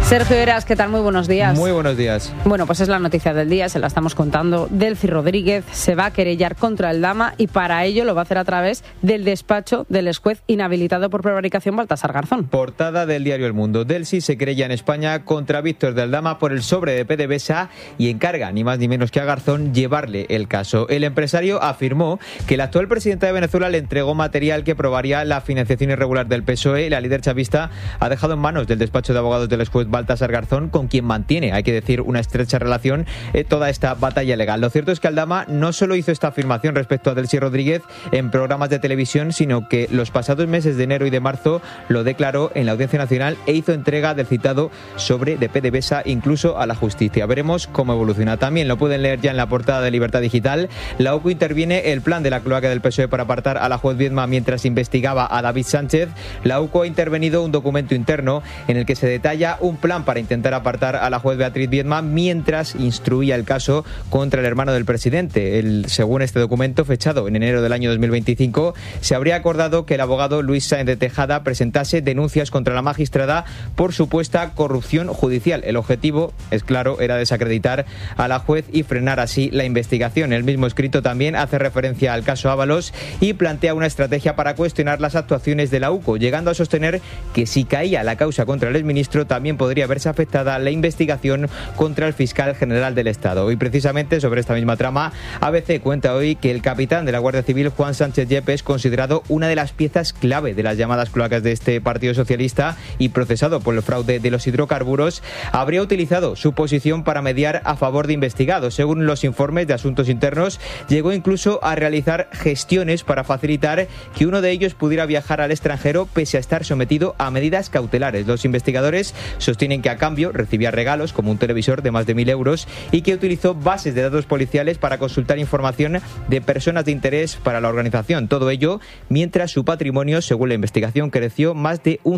Sergio Heras, ¿qué tal? Muy buenos días. Muy buenos días. Bueno, pues es la noticia del día, se la estamos contando. Delcy Rodríguez se va a querellar contra Aldama y para ello lo va a hacer a través del despacho del exjuez inhabilitado por prevaricación Baltasar Garzón. Portada del diario El Mundo. Delcy se querella en España contra Víctor de Aldama por el sobre de PDVSA y encarga, ni más ni menos que a Garzón, llevarle el caso. El empresario afirmó que el actual presidente de Venezuela le entregó material que probaría la financiación irregular del PSOE. La líder chavista ha dejado en manos del despacho de abogados del exjuez Baltasar Garzón, con quien mantiene, hay que decir, una estrecha relación, toda esta batalla legal. Lo cierto es que Aldama no solo hizo esta afirmación respecto a Delcy Rodríguez en programas de televisión, sino que los pasados meses de enero y de marzo lo declaró en la Audiencia Nacional e hizo entrega del citado sobre de PDVSA incluso a la justicia. Veremos cómo evoluciona. También lo pueden leer ya en la portada de Libertad Digital. La UCO interviene el plan de la cloaca del PSOE para apartar a la juez Viedma mientras investigaba a David Sánchez. La UCO ha intervenido un documento interno en el que se detalla un plan para intentar apartar a la juez Beatriz Viedma mientras instruía el caso contra el hermano del presidente. Según este documento, fechado en enero del año 2025, se habría acordado que el abogado Luis Sáenz de Tejada presentase denuncias contra la magistrada por supuesta corrupción judicial. El objetivo, es claro, era desacreditar a la juez y frenar así la investigación. El mismo escrito también hace referencia al caso Ábalos y plantea una estrategia para cuestionar las actuaciones de la UCO, llegando a sostener que si caía la causa contra el exministro también podría verse afectada la investigación contra el fiscal general del Estado. Y precisamente sobre esta misma trama, ABC cuenta hoy que el capitán de la Guardia Civil, Juan Sánchez Yepes, considerado una de las piezas clave de las llamadas cloacas de este Partido Socialista y procesado por el fraude de los hidrocarburos, habría utilizado su posición para mediar a favor de investigados. Según los informes de Asuntos Internos, llegó incluso a realizar gestiones para facilitar que uno de ellos pudiera viajar al extranjero pese a estar sometido a medidas cautelares. Los investigadores sostienen que a cambio recibía regalos como un televisor de más de 1.000 euros y que utilizó bases de datos policiales para consultar información de personas de interés para la organización. Todo ello mientras su patrimonio, según la investigación, creció más de un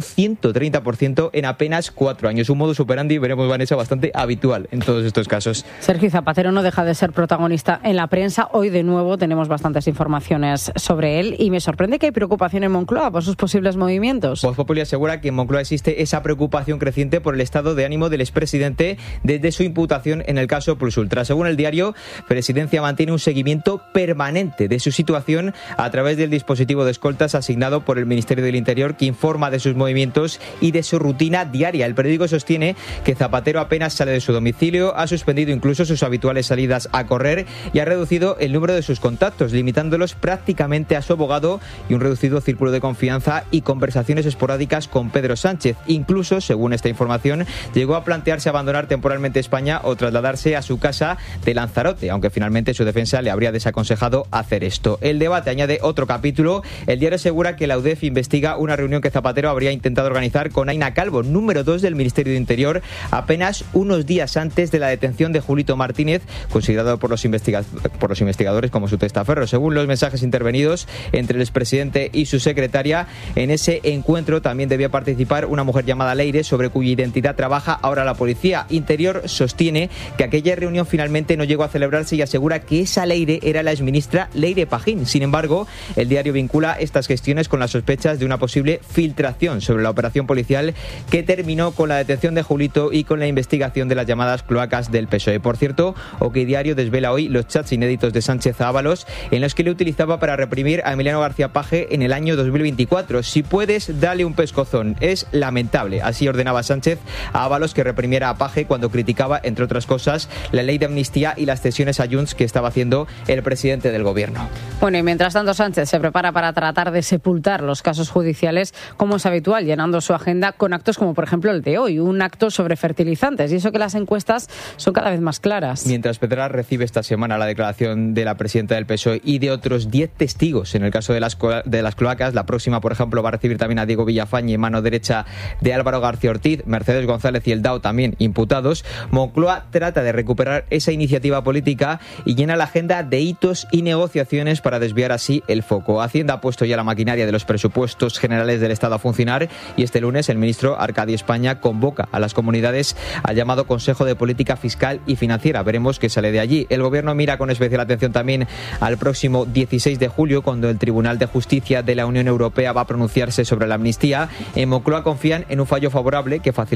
130% en apenas 4 años. Un modus operandi, veremos, Vanessa, bastante habitual en todos estos casos. Sergio Zapatero no deja de ser protagonista en la prensa. Hoy de nuevo tenemos bastantes informaciones sobre él y me sorprende que hay preocupación en Moncloa por sus posibles movimientos. Voz Populi asegura que en Moncloa existe esa preocupación creciente por el estado de ánimo del expresidente desde su imputación en el caso Plus Ultra. Según el diario, Presidencia mantiene un seguimiento permanente de su situación a través del dispositivo de escoltas asignado por el Ministerio del Interior, que informa de sus movimientos y de su rutina diaria. El periódico sostiene que Zapatero apenas sale de su domicilio, ha suspendido incluso sus habituales salidas a correr y ha reducido el número de sus contactos, limitándolos prácticamente a su abogado y un reducido círculo de confianza y conversaciones esporádicas con Pedro Sánchez. Incluso, según esta información, llegó a plantearse abandonar temporalmente España o trasladarse a su casa de Lanzarote, aunque finalmente su defensa le habría desaconsejado hacer esto. El debate añade otro capítulo. El diario asegura que la UDEF investiga una reunión que Zapatero habría intentado organizar con Aina Calvo, número 2 del Ministerio de Interior, apenas unos días antes de la detención de Julito Martínez, considerado por los investigadores como su testaferro. Según los mensajes intervenidos entre el expresidente y su secretaria, en ese encuentro también debía participar una mujer llamada Leire, sobre cuya identidad trabaja ahora la policía. Interior sostiene que aquella reunión finalmente no llegó a celebrarse y asegura que esa Leire era la exministra Leire Pajín. Sin embargo, el diario vincula estas gestiones con las sospechas de una posible filtración sobre la operación policial que terminó con la detención de Julito y con la investigación de las llamadas cloacas del PSOE. Por cierto, OK Diario desvela hoy los chats inéditos de Sánchez a Ábalos en los que le utilizaba para reprimir a Emiliano García Paje en el año 2024. Si puedes, dale un pescozón. Es lamentable. Así ordenaba Sánchez a Ábalos que reprimiera a Paje cuando criticaba, entre otras cosas, la ley de amnistía y las cesiones a Junts que estaba haciendo el presidente del gobierno. Bueno, y mientras tanto Sánchez se prepara para tratar de sepultar los casos judiciales, como es habitual, llenando su agenda con actos como por ejemplo el de hoy, un acto sobre fertilizantes, y eso que las encuestas son cada vez más claras. Mientras Pedraz recibe esta semana la declaración de la presidenta del PSOE y de otros 10 testigos en el caso de las cloacas, la próxima, por ejemplo, va a recibir también a Diego Villafañe, mano derecha de Álvaro García Ortiz, Mercedes González y el DAO también imputados. Moncloa trata de recuperar esa iniciativa política y llena la agenda de hitos y negociaciones para desviar así el foco. Hacienda ha puesto ya la maquinaria de los presupuestos generales del Estado a funcionar y este lunes el ministro Arcadi España convoca a las comunidades al llamado Consejo de Política Fiscal y Financiera. Veremos qué sale de allí. El gobierno mira con especial atención también al próximo 16 de julio, cuando el Tribunal de Justicia de la Unión Europea va a pronunciarse sobre la amnistía. En Moncloa confían en un fallo favorable que facilite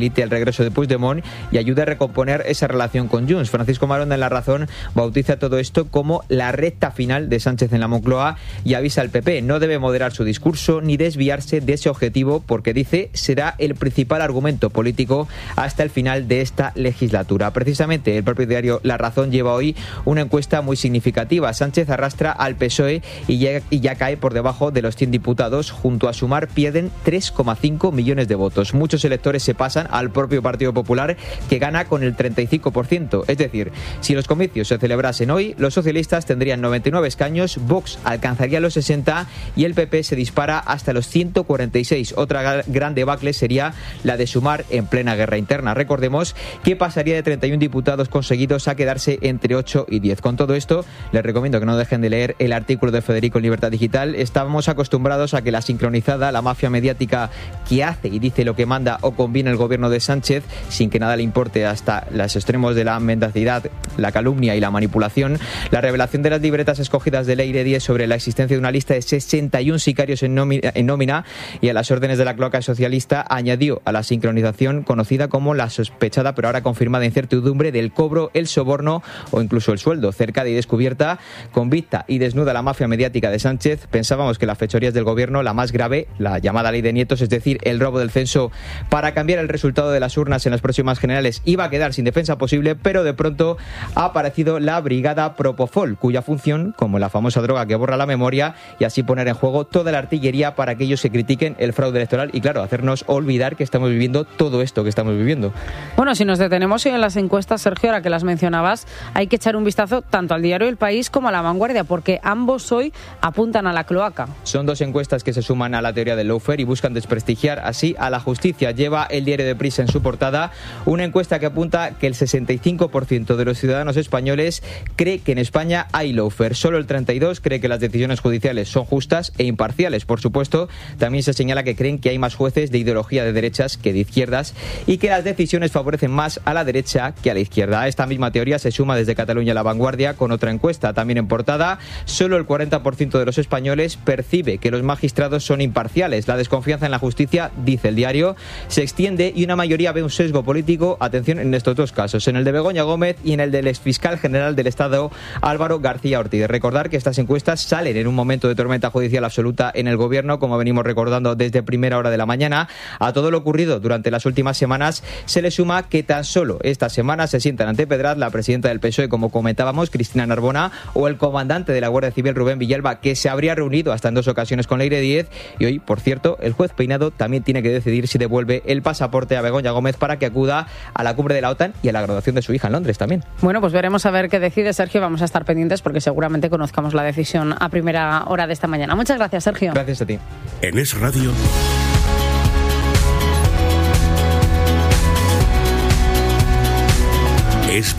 facilite el regreso de Puigdemont y ayude a recomponer esa relación con Junts. Francisco Maronda en La Razón bautiza todo esto como la recta final de Sánchez en la Moncloa y avisa al PP, no debe moderar su discurso ni desviarse de ese objetivo porque dice será el principal argumento político hasta el final de esta legislatura. Precisamente el propio diario La Razón lleva hoy una encuesta muy significativa. Sánchez arrastra al PSOE y ya cae por debajo de los 100 diputados. Junto a Sumar pierden 3,5 millones de votos. Muchos electores se pasan al propio Partido Popular, que gana con el 35%. Es decir, si los comicios se celebrasen hoy, los socialistas tendrían 99 escaños, Vox alcanzaría los 60 y el PP se dispara hasta los 146. Otra gran debacle sería la de Sumar en plena guerra interna. Recordemos que pasaría de 31 diputados conseguidos a quedarse entre 8 y 10. Con todo esto, les recomiendo que no dejen de leer el artículo de Federico en Libertad Digital. Estábamos acostumbrados a que la sincronizada, la mafia mediática que hace y dice lo que manda o conviene el gobierno de Sánchez, sin que nada le importe hasta los extremos de la mendacidad, la calumnia y la manipulación, la revelación de las libretas escogidas de Leire 10 sobre la existencia de una lista de 61 sicarios en nómina y a las órdenes de la cloaca socialista añadió a la sincronización conocida como la sospechada pero ahora confirmada incertidumbre del cobro, el soborno o incluso el sueldo. Cercada y descubierta, convicta y desnuda la mafia mediática de Sánchez. Pensábamos que las fechorías del gobierno, la más grave, la llamada ley de nietos, es decir, el robo del censo para cambiar el resultado de las urnas en las próximas generales, iba a quedar sin defensa posible, pero de pronto ha aparecido la brigada Propofol, cuya función, como la famosa droga que borra la memoria, y así poner en juego toda la artillería para que ellos se critiquen el fraude electoral y, claro, hacernos olvidar que estamos viviendo todo esto que estamos viviendo. Bueno, si nos detenemos hoy en las encuestas, Sergio, ahora que las mencionabas, hay que echar un vistazo tanto al diario El País como a La Vanguardia, porque ambos hoy apuntan a la cloaca. Son dos encuestas que se suman a la teoría del lawfare y buscan desprestigiar así a la justicia. Lleva el diario de Prisa en su portada una encuesta que apunta que el 65% de los ciudadanos españoles cree que en España hay lawfare. Solo el 32% cree que las decisiones judiciales son justas e imparciales. Por supuesto, también se señala que creen que hay más jueces de ideología de derechas que de izquierdas y que las decisiones favorecen más a la derecha que a la izquierda. A esta misma teoría se suma desde Cataluña La Vanguardia con otra encuesta también en portada. Solo el 40% de los españoles percibe que los magistrados son imparciales. La desconfianza en la justicia, dice el diario, se extiende y una mayoría ve un sesgo político, atención, en estos dos casos, en el de Begoña Gómez y en el del exfiscal general del Estado, Álvaro García Ortiz. Recordar que estas encuestas salen en un momento de tormenta judicial absoluta en el gobierno, como venimos recordando desde primera hora de la mañana. A todo lo ocurrido durante las últimas semanas se le suma que tan solo esta semana se sientan ante Pedraz la presidenta del PSOE, como comentábamos, Cristina Narbona, o el comandante de la Guardia Civil, Rubén Villalba, que se habría reunido hasta en 2 ocasiones con Leire 10. Y hoy, por cierto, el juez Peinado también tiene que decidir si devuelve el pasaporte a Begoña Gómez para que acuda a la cumbre de la OTAN y a la graduación de su hija en Londres también. Bueno, pues veremos a ver qué decide Sergio. Vamos a estar pendientes porque seguramente conozcamos la decisión a primera hora de esta mañana. Muchas gracias, Sergio. Gracias a ti. En Es Radio.